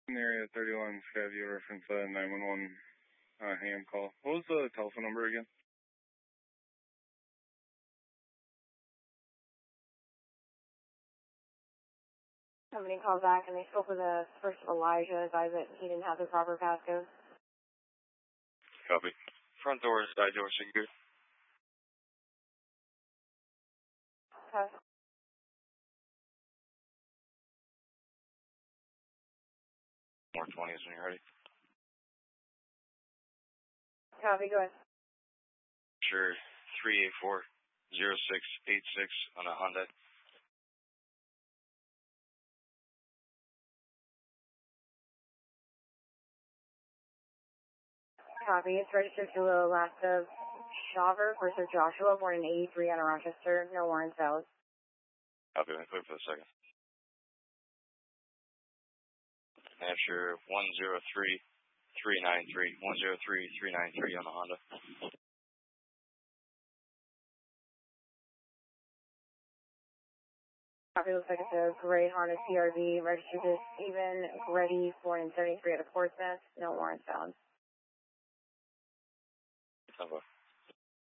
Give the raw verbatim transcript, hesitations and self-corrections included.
In area thirty-one, Skyview, reference uh, nine one one uh, ham call. What was the telephone number again? Somebody called back and they spoke with a first Elijah, advised that he didn't have the proper passcode. Copy. Front door, side door, secure. Pass. More twenties when you're ready. Copy, go ahead. Sure, three eight four zero six eight six on a Honda. Copy, it's registered to the last of Shaver versus Joshua, born in eighty-three out of Rochester, no warrants valid. Copy, let me put it for a second. Hampshire one zero three three nine three, one zero three three nine three on the Honda. Copy, looks like it's a gray Honda C R V, registered to Stephen Reddy, born in seventy-three out of Portsmouth, no warrants valid. Number.